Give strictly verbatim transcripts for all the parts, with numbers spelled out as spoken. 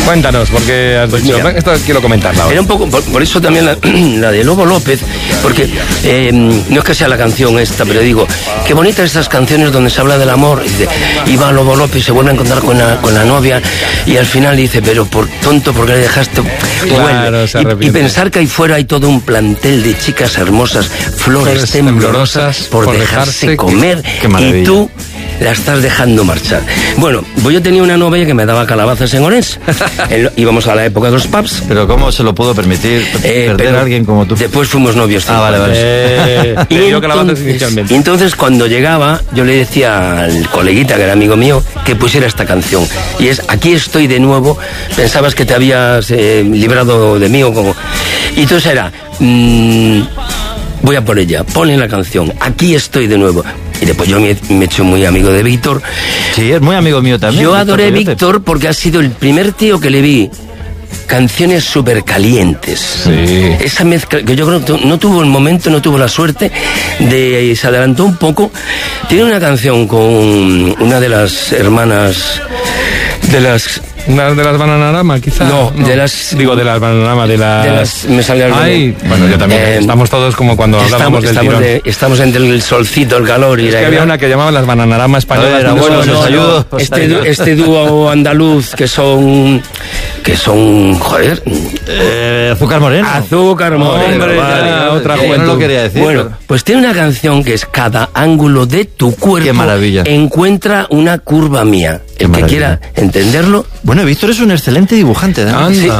Cuéntanos, porque has pues dicho, mira, esto quiero comentarla ahora. Era un poco, por, por eso también la, la de Lobo López, porque eh, no es que sea la canción esta, pero digo, qué bonitas estas canciones donde se habla del amor. Y dice, iba Lobo López, se vuelve a encontrar con la, con la novia, y al final dice, pero por tonto, ¿por qué le dejaste? Claro, se y, y pensar que ahí fuera hay todo un plantel de chicas hermosas, flores, flores temblorosas, por, por dejarse, dejarse comer, y tú la estás dejando marchar. Bueno, pues yo tenía una novia que me daba calabazas en Orense. Íbamos a la época de los pubs. Pero ¿cómo se lo puedo permitir eh, perder a alguien como tú? Después fuimos novios. Ah, vale, vale. Eh, y le dio calabazas inicialmente. Entonces, cuando llegaba, yo le decía al coleguita, que era amigo mío, que pusiera esta canción. Y es, aquí estoy de nuevo, pensabas que te habías eh, librado de mí o como... Y entonces era... Mmm, voy a por ella, pone la canción, aquí estoy de nuevo. Y después yo me, me he hecho muy amigo de Víctor. Sí, es muy amigo mío también. Yo adoré a Víctor porque ha sido el primer tío que le vi canciones súper calientes. Sí. Esa mezcla, que yo creo que no tuvo el momento, no tuvo la suerte de... Se adelantó un poco. Tiene una canción con una de las hermanas... De las... ¿Una de las Bananarama, quizá? No, no, de las... Digo, de las Bananarama, de las... De las me sale algo. Ay, bueno, yo también. Eh, estamos todos como cuando hablábamos del estamos tirón. De, estamos entre el solcito, el calor y es la... que había una que llamaban las Bananarama españolas. Ver, bueno, no, ayudo, no, este, este dúo andaluz que son... Que son... Joder... Eh, Azúcar Moreno. Azúcar Moreno. Hombre, vale, ya, otra juventud. juventud. No lo quería decir. Bueno, pero... pues tiene una canción que es Cada ángulo de tu cuerpo. Qué maravilla. Encuentra una curva mía. Qué el maravilla. que quiera entenderlo... Bueno, Víctor es un excelente dibujante, ¿no? Anda. Sí.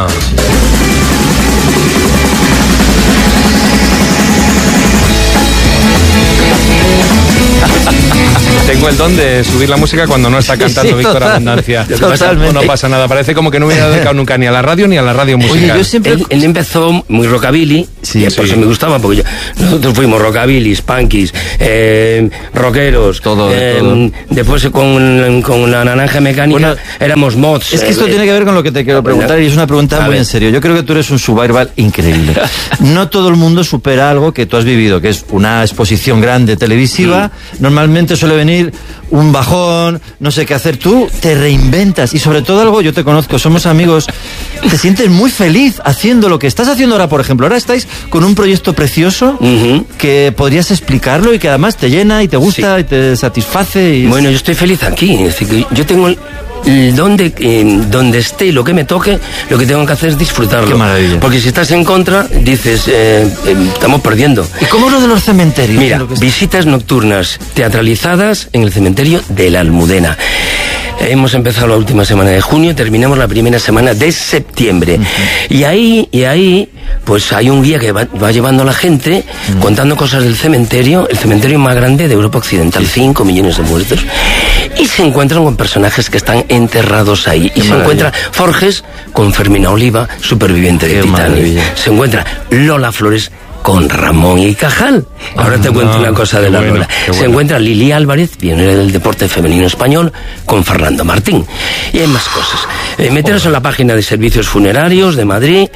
Tengo el don de subir la música cuando no está cantando sí, Víctor total, Abundancia. Totalmente. No pasa nada, parece como que no hubiera dedicado nunca ni a la radio ni a la radio musical. Oye, yo siempre... Él, él empezó muy rockabilly, Sí, y por sí. eso me gustaba, porque yo- nosotros fuimos rockabillys, punkies, eh, rockeros, Todo, eh, todo. después con, con la naranja mecánica Bueno, éramos mods. Es que esto eh, tiene que ver con lo que te quiero preguntar, y es una pregunta A muy ver. en serio. Yo creo que tú eres un survival increíble. No todo el mundo supera algo que tú has vivido, que es una exposición grande televisiva. Mm. Normalmente suele venir un bajón, no sé qué hacer. Tú te reinventas, y sobre todo algo, yo te conozco, somos amigos, te sientes muy feliz haciendo lo que estás haciendo ahora, por ejemplo. Ahora estáis con un proyecto precioso Ujú. que podrías explicarlo y que además te llena y te gusta Sí. y te satisface. Y... Bueno, yo estoy feliz aquí, es decir, que yo tengo el, el donde, eh, donde esté, lo que me toque, lo que tengo que hacer es disfrutarlo. Qué maravilla. Porque si estás en contra, dices, eh, eh, estamos perdiendo. ¿Y cómo es lo de los cementerios? Mira, Lo que es- visitas nocturnas teatralizadas en el cementerio de la Almudena. Hemos empezado la última semana de junio, terminamos la primera semana de septiembre. Uh-huh. Y ahí, y ahí, pues hay un guía que va, va llevando a la gente, uh-huh, contando cosas del cementerio, el cementerio más grande de Europa Occidental, cinco millones de muertos. Y se encuentran con personajes que están enterrados ahí. Qué y se maravilla. encuentra Forges con Fermina Oliva, superviviente de Qué Titanic. maravilla. Se encuentra Lola Flores con Ramón y Cajal. Ahora ah, te cuento no, una cosa de la bueno, Lola. Se bueno. encuentra Lili Álvarez, pionera del deporte femenino español, con Fernando Martín. Y hay más cosas. Eh, meteros oh. en la página de servicios funerarios de Madrid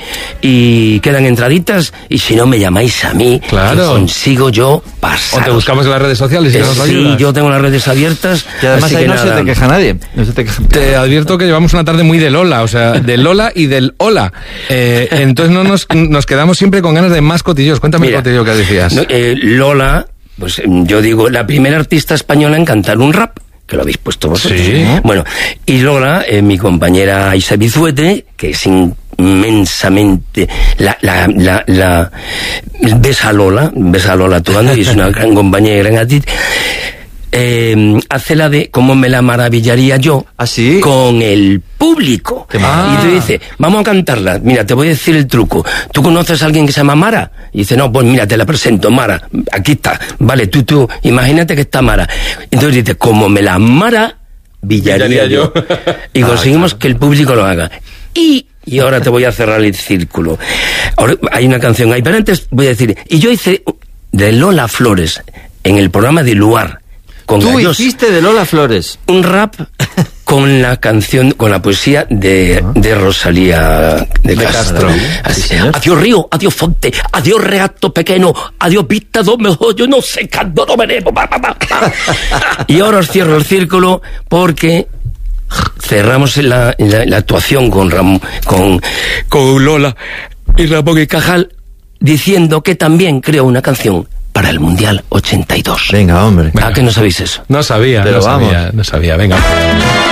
y quedan entraditas, y si no me llamáis a mí, claro, que consigo yo pasar. O te buscamos en las redes sociales y eh, nos Sí, ayudas. yo tengo las redes abiertas. Y además así ahí que no nada. se te queja nadie. No se te, queja... te advierto que llevamos una tarde muy de Lola, o sea, de Lola y del Hola. Eh, entonces no nos, nos quedamos siempre con ganas de más cotillos. Cuéntame Mira, el cotillo que decías. No, eh, Lola, pues yo digo, la primera artista española en cantar un rap, que lo habéis puesto vosotros. Sí. Bueno, y Lola, eh, mi compañera Isa Bizuete, que es inmensamente la, la, la, la ves a Lola, ves a Lola actuando, y es una gran compañera y gran artista. Eh, hace la de cómo me la maravillaría yo ¿Ah, sí? con el público. Ah. Y tú dices, vamos a cantarla. Mira, te voy a decir el truco. ¿Tú conoces a alguien que se llama Mara? Y dice, no, pues mira, te la presento, Mara. Aquí está. Vale, tú, tú, imagínate que está Mara. Entonces dices, como me la maravillaría Villaría yo. yo. Y conseguimos ah, claro. que el público lo haga. Y, y ahora te voy a cerrar el círculo. Ahora hay una canción ahí, pero antes voy a decir, y yo hice de Lola Flores en el programa de Luar. Con Tú Gallos, hiciste de Lola Flores un rap con la canción, con la poesía de, de Rosalía de, de Castro. Castro. Así, Sí, adiós río, adiós fonte, adiós reato pequeño, adiós vista do mejor, yo no sé cuándo no veremos. Pa, pa, pa, pa. Y ahora os cierro el círculo porque cerramos la, la, la actuación con, Ram, con, con Lola y Ramón y Cajal, diciendo que también creó una canción para el Mundial ochenta y dos. Venga, hombre. ¿A qué no sabéis eso? No sabía, Pero no vamos. sabía, no sabía, venga.